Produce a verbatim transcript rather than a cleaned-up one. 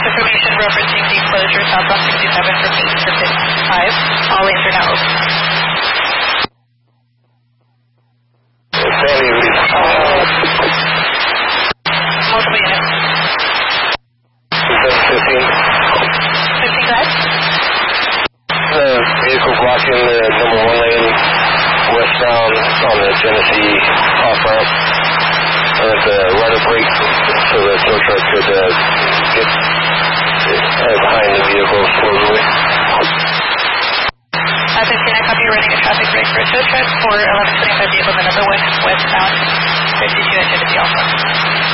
Information referencing the closure southbound sixty-seven from eight to fifty-five. All lanes are now open. Sandy, Multiple units. fifteen. fifteen, go ahead. The vehicle blocking the number one lane westbound on the Genesee off-ramp. And the rudder brake so the tow truck could uh, get uh,